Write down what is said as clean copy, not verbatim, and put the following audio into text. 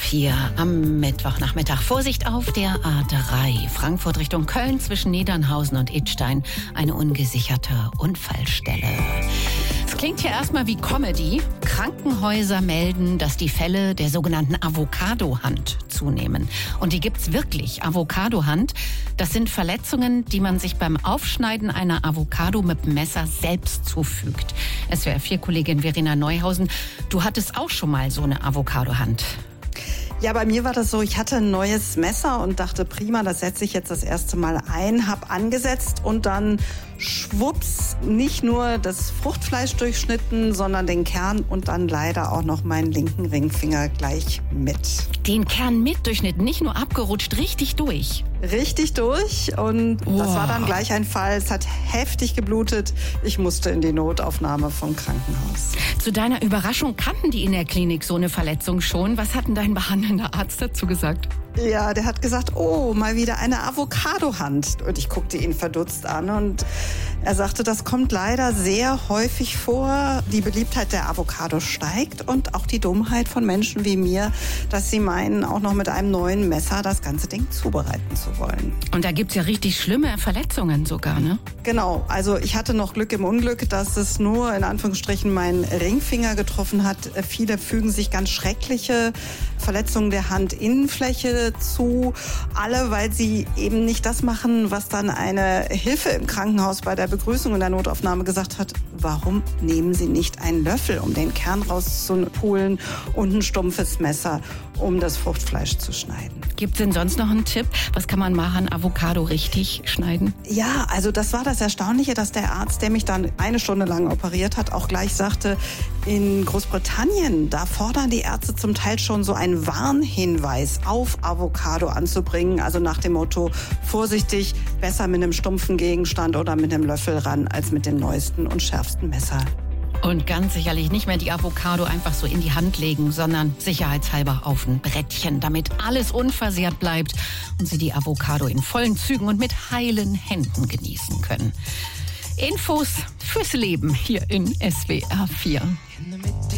SWR4 am Mittwochnachmittag. Vorsicht auf der A3. Frankfurt Richtung Köln zwischen Niedernhausen und Idstein. Eine ungesicherte Unfallstelle. Es klingt hier erstmal wie Comedy. Krankenhäuser melden, dass die Fälle der sogenannten Avocado-Hand zunehmen. Und die gibt's wirklich. Avocado-Hand, das sind Verletzungen, die man sich beim Aufschneiden einer Avocado mit dem Messer selbst zufügt. SWR4-Kollegin Verena Neuhausen, du hattest auch schon mal so eine Avocado-Hand. Ja, bei mir war das so, ich hatte ein neues Messer und dachte, prima, das setze ich jetzt das erste Mal ein, habe angesetzt und dann schwupps, nicht nur das Fruchtfleisch durchschnitten, sondern den Kern und dann leider auch noch meinen linken Ringfinger gleich mit. Den Kern mit durchschnitten, nicht nur abgerutscht, richtig durch. Richtig durch und das war dann gleich ein Fall. Es hat heftig geblutet. Ich musste in die Notaufnahme vom Krankenhaus. Zu deiner Überraschung kannten die in der Klinik so eine Verletzung schon. Was hat denn dein behandelnder Arzt dazu gesagt? Ja, der hat gesagt, oh, mal wieder eine Avocado-Hand. Und ich guckte ihn verdutzt an und er sagte, das kommt leider sehr häufig vor. Die Beliebtheit der Avocado steigt und auch die Dummheit von Menschen wie mir, dass sie meinen, auch noch mit einem neuen Messer das ganze Ding zubereiten zu wollen. Und da gibt's ja richtig schlimme Verletzungen sogar, ne? Genau, also ich hatte noch Glück im Unglück, dass es nur in Anführungsstrichen meinen Ringfinger getroffen hat. Viele fügen sich ganz schreckliche Verletzungen der Handinnenfläche zu. Alle, weil sie eben nicht das machen, was dann eine Hilfe im Krankenhaus bei der Begrüßung in der Notaufnahme gesagt hat. Warum nehmen Sie nicht einen Löffel, um den Kern rauszupulen und ein stumpfes Messer, um das Fruchtfleisch zu schneiden? Gibt's denn sonst noch einen Tipp? Was kann man machen, Avocado richtig schneiden? Ja, also das war das Erstaunliche, dass der Arzt, der mich dann eine Stunde lang operiert hat, auch gleich sagte, in Großbritannien, da fordern die Ärzte zum Teil schon so einen Warnhinweis auf Avocado anzubringen. Also nach dem Motto, vorsichtig, besser mit einem stumpfen Gegenstand oder mit einem Löffel ran, als mit dem neuesten und schärfsten Messer. Und ganz sicherlich nicht mehr die Avocado einfach so in die Hand legen, sondern sicherheitshalber auf ein Brettchen, damit alles unversehrt bleibt und Sie die Avocado in vollen Zügen und mit heilen Händen genießen können. Infos fürs Leben hier in SWR4.